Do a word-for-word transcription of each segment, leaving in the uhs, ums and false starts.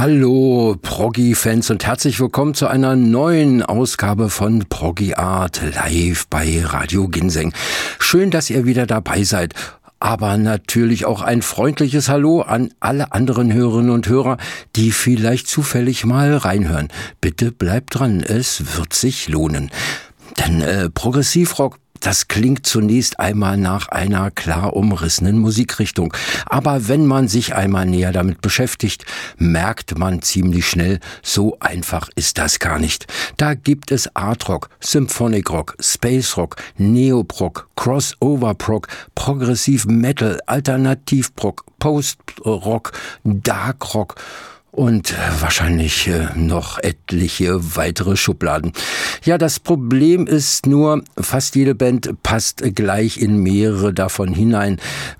Hallo Proggy-Fans und herzlich willkommen zu einer neuen Ausgabe von Proggy Art live bei Radio Ginseng. Schön, dass ihr wieder dabei seid. Aber natürlich auch ein freundliches Hallo an alle anderen Hörerinnen und Hörer, die vielleicht zufällig mal reinhören. Bitte bleibt dran, es wird sich lohnen. Denn äh, Progressivrock, das klingt zunächst einmal nach einer klar umrissenen Musikrichtung. Aber wenn man sich einmal näher damit beschäftigt, merkt man ziemlich schnell, so einfach ist das gar nicht. Da gibt es Art Rock, Symphonic Rock, Space Rock, Neoprog, Crossover Prog, Progressiv Metal, Alternativ Prog, Post Rock, Dark Rock und wahrscheinlich äh, noch etliche weitere Schubladen. Ja, das Problem ist nur, fast jede Band passt gleich in mehrere davon hinein.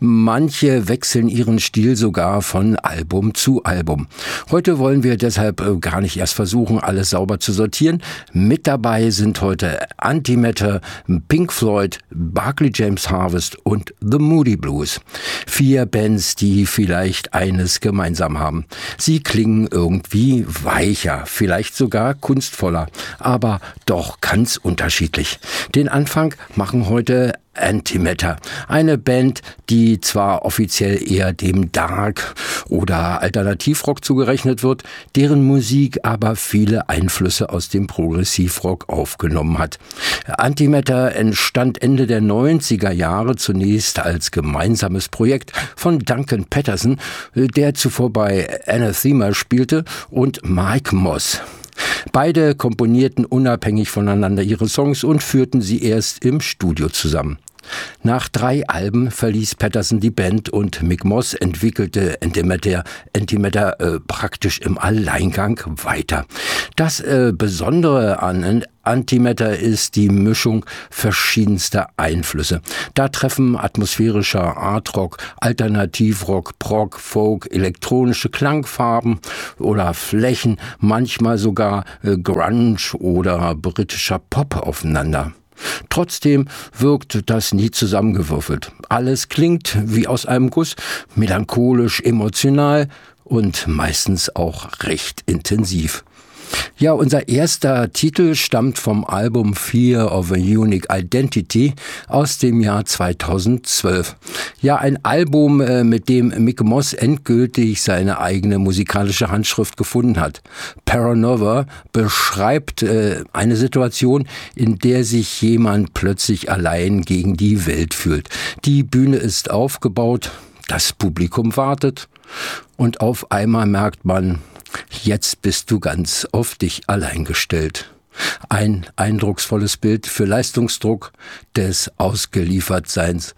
Manche wechseln ihren Stil sogar von Album zu Album. Heute wollen wir deshalb äh, gar nicht erst versuchen, alles sauber zu sortieren. Mit dabei sind heute Antimatter, Pink Floyd, Barclay James Harvest und The Moody Blues. Vier Bands, die vielleicht eines gemeinsam haben. Sie klingen irgendwie weicher, vielleicht sogar kunstvoller, aber doch ganz unterschiedlich. Den Anfang machen heute Antimatter, eine Band, die zwar offiziell eher dem Dark- oder Alternativrock zugerechnet wird, deren Musik aber viele Einflüsse aus dem Progressivrock aufgenommen hat. Antimatter entstand Ende der neunziger Jahre zunächst als gemeinsames Projekt von Duncan Patterson, der zuvor bei Anathema spielte, und Mike Moss. Beide komponierten unabhängig voneinander ihre Songs und führten sie erst im Studio zusammen. Nach drei Alben verließ Patterson die Band und Mick Moss entwickelte Antimatter, Antimatter äh, praktisch im Alleingang weiter. Das äh, Besondere an Antimatter ist die Mischung verschiedenster Einflüsse. Da treffen atmosphärischer Artrock, Alternativrock, Prog, Folk, elektronische Klangfarben oder Flächen, manchmal sogar äh, Grunge oder britischer Pop aufeinander. Trotzdem wirkt das nie zusammengewürfelt. Alles klingt wie aus einem Guss, melancholisch, emotional und meistens auch recht intensiv. Ja, unser erster Titel stammt vom Album Fear of a Unique Identity aus dem Jahr zweitausendzwölf. Ja, ein Album, mit dem Mick Moss endgültig seine eigene musikalische Handschrift gefunden hat. Paranova beschreibt äh, eine Situation, in der sich jemand plötzlich allein gegen die Welt fühlt. Die Bühne ist aufgebaut, das Publikum wartet und auf einmal merkt man, jetzt bist du ganz auf dich allein gestellt. Ein eindrucksvolles Bild für Leistungsdruck des Ausgeliefertseins.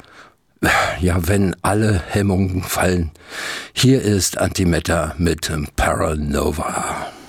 Ja, wenn alle Hemmungen fallen. Hier ist Antimatter mit Paranova.